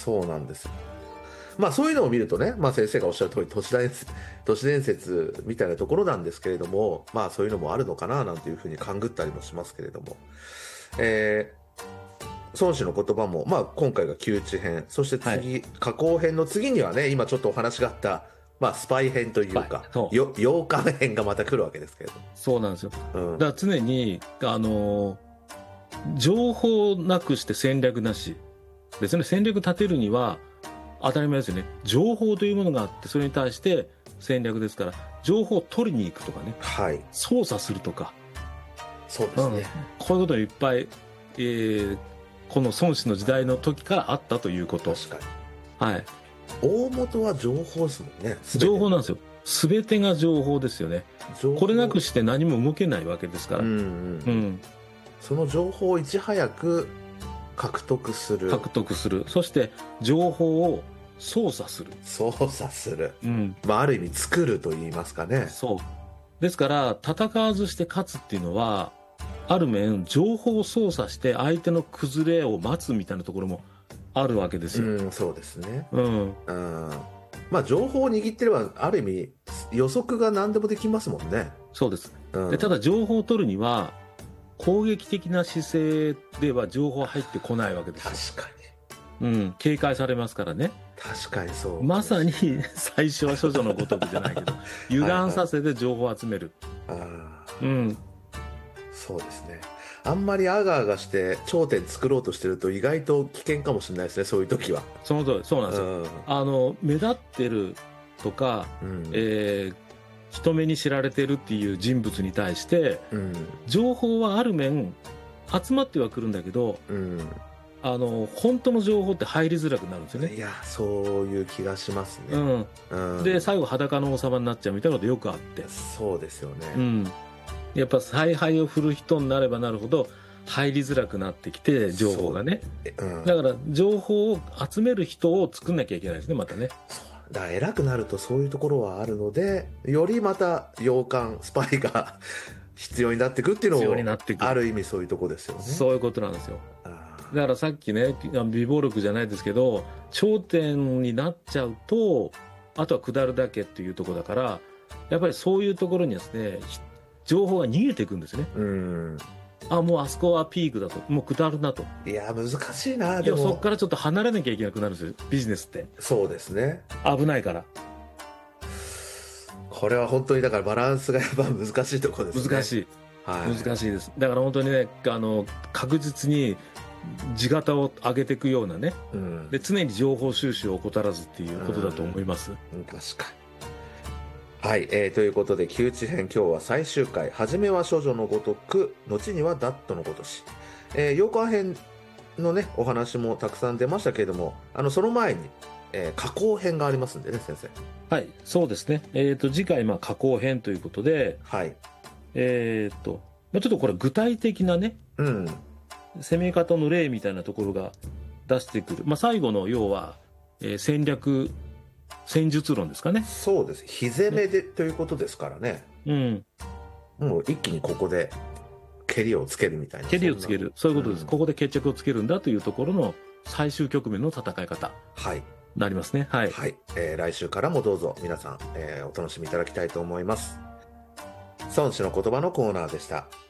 そうなんですよ。まあそういうのを見るとね、まあ先生がおっしゃる通り都市伝説みたいなところなんですけれども、まあそういうのもあるのかななんていうふうに勘ぐったりもしますけれども、孫子の言葉も、まあ今回が窮地編、そしてはい。 次、加工編の次にはね、今ちょっとお話があった、まあスパイ編というか、洋館編がまた来るわけですけれど。 そうなんですよ。 うん。 だから常に、情報なくして戦略なし。別に戦略立てるには、当たり前ですよね。情報というものがあって、それに対して戦略ですから、情報を取りに行くとかね、 はい。 操作するとか、 そうですね。 こういうことがいっぱい、この孫子の時代の時からあったということ。 確かに。 はい。 大元は情報ですもんね。 情報なんですよ。すべてが情報ですよね。これなくして何も動けないわけですから。 その情報をいち早く獲得する。 そして情報を操作する。 まあある意味作ると言いますかね。 そう。ですから戦わずして勝つっていうのは、ある面情報を操作して相手の崩れを待つみたいなところもあるわけですよ。 そうですね。まあ情報を握ってればある意味予測が何でもできますもんね。 そうです。でただ情報を取るには攻撃的な姿勢では情報入ってこないわけですよ。 確かに。警戒されますからね。 確かにそう。 まさに最初は処女のごとくじゃないけど油断させて情報を集める。 そうですね。あんまりあがあがして頂点作ろうとしてると意外と危険かもしれないですね、そういう時は。 そうなんですよ。目立ってるとか、人目に知られてるっていう人物に対して、情報はある面集まってはくるんだけど、本当の情報って入りづらくなるんですよね。 いや、そういう気がしますね。 で最後裸の王様になっちゃうみたいなことよくあって。 そうですよね。 やっぱ采配を振る人になればなるほど入りづらくなってきて、情報がね。だから情報を集める人を作んなきゃいけないですね、またね。 だから偉くなるとそういうところはあるので、よりまた洋館スパイが必要になってくるっていうのもある意味そういうところですよね。 そういうことなんですよ。だからさっきね、備忘録じゃないですけど、頂点になっちゃうとあとは下るだけっていうところだから、やっぱりそういうところにですね、情報が逃げていくんですね。もうあそこはピークだと、もう下るなと。 いや難しいな。でもそこからちょっと離れなきゃいけなくなるんですよ、ビジネスって。 そうですね。 危ないから。 これは本当にだからバランスがやっぱ難しいところですね。 難しいです。だから本当にね、確実に地形を上げていくようなね、で常に情報収集を怠らずっていうことだと思います。 確かに。はい、ということで窮地編、今日は最終回。初めは処女のごとく、後にはダットのごとし。洋館編のねお話もたくさん出ましたけれども、その前に、加工編がありますんでね、先生。 はい、そうですね。次回加工編ということで、 はい。 ちょっとこれ具体的なね、攻め方の例みたいなところが出してくる。最後の要は、戦術論ですかね。 そうです。火攻めで、ということですからね。もう一気にここで蹴りをつけるみたいな。 蹴りをつける。そういうことです。ここで決着をつけるんだというところの最終局面の戦い方。 はい。 なりますね。はい。 来週からもどうぞ皆さん、お楽しみいただきたいと思います。孫子の言葉のコーナーでした。